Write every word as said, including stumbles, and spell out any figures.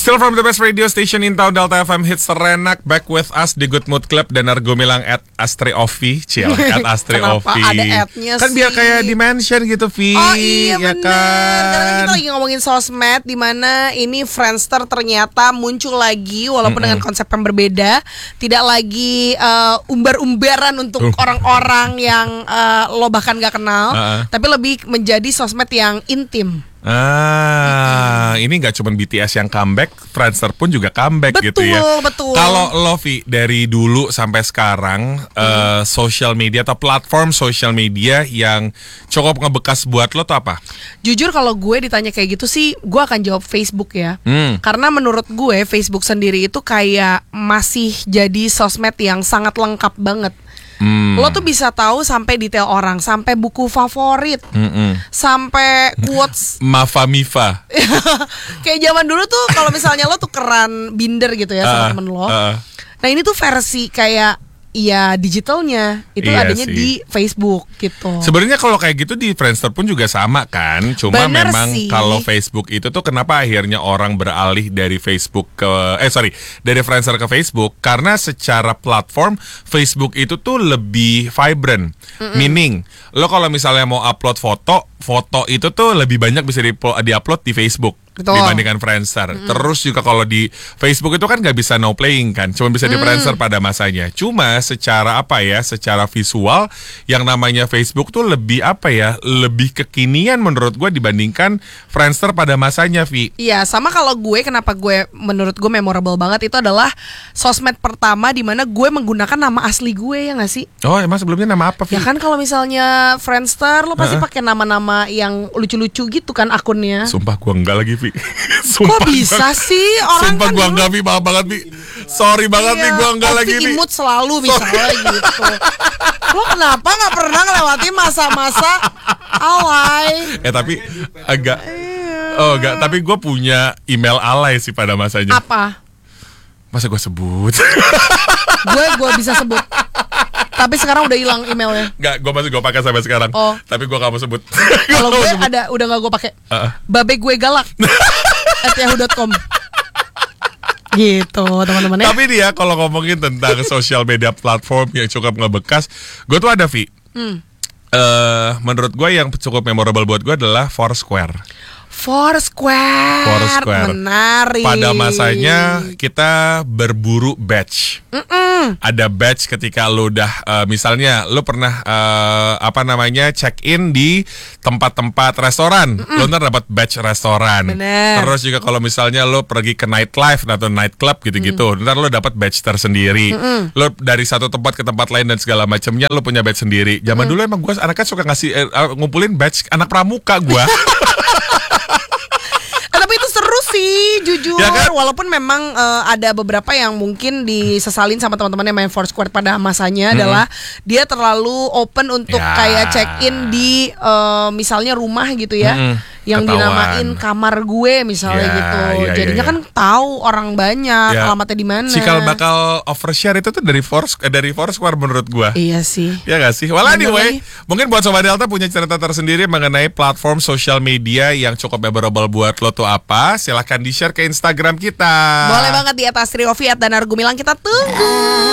Still from the best radio station in town, Delta F M Hits Terenak. Back with us di Good Mood Club. Dan Argo bilang at Astri Ovi. Cil, at Astri Kenapa Ovi. ada ad-nya Kan sih? biar kayak di-mention gitu, Vi. Oh iya ya bener. kan? Karena kita lagi ngomongin sosmed, dimana ini Friendster ternyata muncul lagi walaupun Mm-mm. dengan konsep yang berbeda. Tidak lagi uh, umbar-umbaran untuk Uh. orang-orang yang uh, lo bahkan gak kenal, Uh-uh. tapi lebih menjadi sosmed yang intim. Ah, ini nggak cuma B T S yang comeback, Friendster pun juga comeback gitu ya. Betul, betul. Kalau lo, Vi, dari dulu sampai sekarang, eh, social media atau platform social media yang cukup ngebekas buat lo tuh apa? Jujur kalau gue ditanya kayak gitu sih, gue akan jawab Facebook ya. Hmm. Karena menurut gue Facebook sendiri itu kayak masih jadi sosmed yang sangat lengkap banget. Hmm. Lo tuh bisa tahu sampai detail orang, sampai buku favorit, Mm-mm. sampai quotes. Mafa Mifa. Kayak zaman dulu tuh kalau misalnya lo tukeran binder gitu ya sama Ah, temen lo. ah. Nah ini tuh versi kayak ya digitalnya itu Iya adanya sih. di Facebook gitu. Sebenarnya kalau kayak gitu di Friendster pun juga sama kan. Cuma Bener memang sih. kalau Facebook itu tuh kenapa akhirnya orang beralih dari Facebook ke eh sorry dari Friendster ke Facebook, karena secara platform Facebook itu tuh lebih vibrant. Mm-mm. Meaning lo kalau misalnya mau upload foto, foto itu tuh lebih banyak bisa di upload di Facebook. Betul. Dibandingkan Friendster. Mm-hmm. Terus juga kalau di Facebook itu kan nggak bisa no playing kan, cuma bisa di Friendster pada masanya. Cuma secara apa ya, secara visual yang namanya Facebook tuh lebih apa ya, lebih kekinian menurut gue dibandingkan Friendster pada masanya, Vi. Iya, sama kalau gue kenapa gue menurut gue memorable banget itu adalah sosmed pertama di mana gue menggunakan nama asli gue, ya nggak sih? Oh, emang sebelumnya nama apa, Vi? Ya kan kalau misalnya Friendster lo pasti Uh-uh. pakai nama-nama yang lucu-lucu gitu kan akunnya. Sumpah gue enggak lagi, Vi. Kok bisa gua, sih orang Sumpah kan gue dulu- enggak, Vi. Maaf banget, Vi. Sorry banget, Vi. Iya, Gue enggak Ovi lagi, Vi. imut selalu misalnya gitu. Lo kenapa nggak pernah ngelewati masa-masa alay? Eh tapi agak Oh enggak, tapi gue punya email alay sih pada masanya. Apa? Masa gue sebut? Gue gue bisa sebut. Tapi sekarang udah hilang emailnya. Enggak, gue masih gue pakai sampai sekarang. Oh. Tapi gue gak mau sebut. Kalau Gua gue nggak mau sebut. ada udah nggak gue pakai. Uh-uh. Babe gue galak at yahoo dot com. Gitu teman-teman ya. Tapi dia kalau ngomongin tentang social media platform yang cukup ngebekas, gue tuh ada, Vi. Hmm. Eh, menurut gue yang cukup memorable buat gue adalah Foursquare. Foursquare. Foursquare. Menarik. Pada masanya kita berburu badge. Mm-mm. Ada badge ketika lo udah uh, misalnya lo pernah uh, apa namanya check in di tempat-tempat restoran, Mm-mm. lo ntar dapat badge restoran. Bener. Terus juga kalau misalnya lo pergi ke nightlife atau nightclub gitu-gitu, ntar lo dapat badge tersendiri. Mm-mm. Lo dari satu tempat ke tempat lain dan segala macamnya lo punya badge sendiri. Zaman dulu emang gue anaknya suka ngasih eh, uh, ngumpulin badge anak pramuka gue. Eh, tapi itu seru sih, jujur. Ya kan? Walaupun memang eh, ada beberapa yang mungkin disesalin sama teman-teman yang main Foursquare pada masanya adalah dia terlalu open untuk Ya. kayak check in di eh, misalnya rumah gitu ya, Mm-mm. yang Ketahuan. dinamain kamar gue misalnya Ya, gitu. ya, ya, Jadinya ya. kan tahu orang banyak Ya. alamatnya di mana. Cikal bakal overshare itu tuh dari Force eh, dari Foursquare menurut gue. Iya sih. Ya gak sih? Well Bener anyway, lagi. mungkin buat Sobat Delta punya cerita tersendiri mengenai platform social media yang cukup memorable buat lo tuh apa? Silahkan di-share ke Instagram kita. Boleh banget di atas Trioviat dan Argo Milang, kita tunggu.